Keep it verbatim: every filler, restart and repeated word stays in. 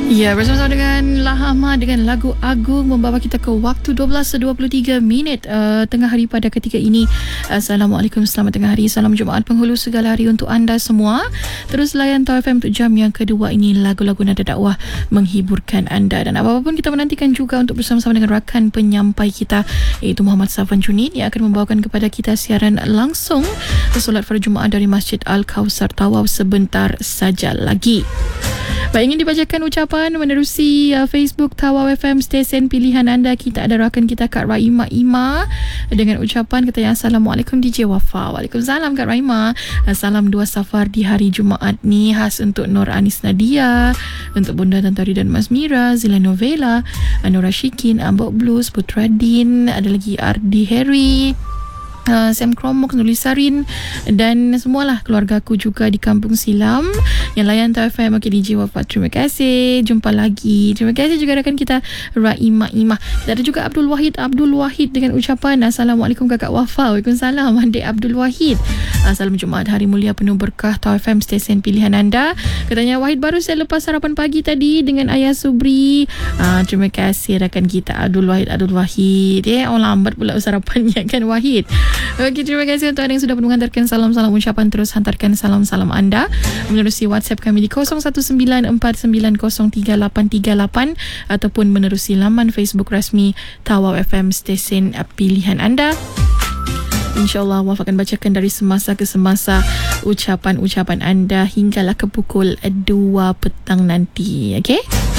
Ya, bersama-sama dengan Lahama dengan lagu Agung membawa kita ke waktu dua belas dua puluh tiga minit uh, tengah hari pada ketika ini. Assalamualaikum, selamat tengah hari. Salam Jumaat penghulu segala hari untuk anda semua. Terus layan Tau F M untuk jam yang kedua ini, lagu-lagu nada dakwah menghiburkan anda. Dan apa-apa pun kita menantikan juga untuk bersama-sama dengan rakan penyampai kita, iaitu Muhammad Safwan Junid, yang akan membawakan kepada kita siaran langsung solat fardu Jumaat dari Masjid Al-Kausar Tawau sebentar saja lagi. Baik, ingin dibacakan ucapan menerusi uh, Facebook Tawau F M, stesen pilihan anda. Kita ada rakan kita Kak Raima Ima dengan ucapan katanya, Assalamualaikum D J Wafa. Waalaikumsalam Kak Raima. uh, Salam dua safar di hari Jumaat ni, khas untuk Nur Anis Nadia, untuk Bunda Tantari dan Mas Mira, Zila Novela, Nora Shikin, Ambok Blues, Putra Din, ada lagi Ardi Harry, Uh, Sam Kromok, Nulisarin dan semualah keluarga aku juga di Kampung Silam yang layan Tau F M. Okay, D J Wafat, terima kasih. Jumpa lagi. Terima kasih juga rakan kita Raima Imah. Kita ada juga Abdul Wahid Abdul Wahid dengan ucapan, Assalamualaikum Kakak Wafa. Waalaikumsalam Adik Abdul Wahid. uh, Salam Jumaat hari mulia penuh berkah. Tau F M stesen pilihan anda. Katanya Wahid baru saya lepas sarapan pagi tadi dengan Ayah Subri. uh, Terima kasih rakan kita Abdul Wahid Abdul Wahid. Eh, oh lambat pula sarapannya kan Wahid. Okey, terima kasih untuk anda yang sudah mengantarkan salam-salam ucapan. Terus hantarkan salam-salam anda menerusi WhatsApp kami di kosong satu sembilan empat sembilan kosong tiga lapan tiga lapan ataupun menerusi laman Facebook rasmi Tawau F M stesen pilihan anda. InsyaAllah Waf akan bacakan dari semasa ke semasa ucapan-ucapan anda hinggalah ke pukul dua petang nanti. Okey?